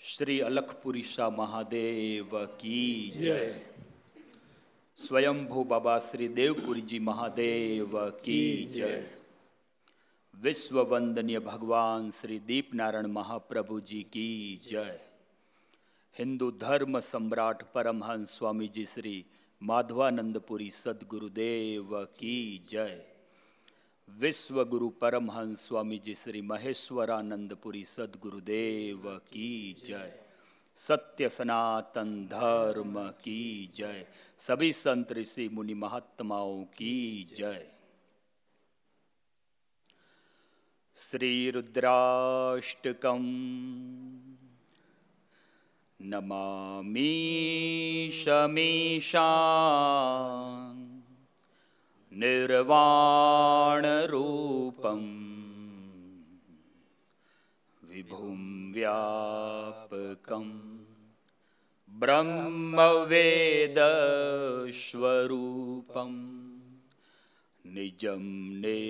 श्री अलखपुरीशा महादेव की जय। स्वयंभू बाबा श्री देवपुरी जी महादेव की जय। विश्व वंदनीय भगवान श्री दीपनारायण महाप्रभु जी की जय। हिंदू धर्म सम्राट परमहंस स्वामी जी श्री माधवानंदपुरी सद्गुरुदेव की जय। विश्व गुरु परमहंस स्वामी जी श्री महेश्वरानंदपुरी सद्गुरुदेव की जय। सत्य सनातन धर्म की जय। सभी संत ऋषि मुनि महात्माओं की जय। श्री रुद्राष्टकम नमामि शमीशान निर्वाण रूपम विभुं व्यापकं ब्रह्मवेद स्वरूपं निजं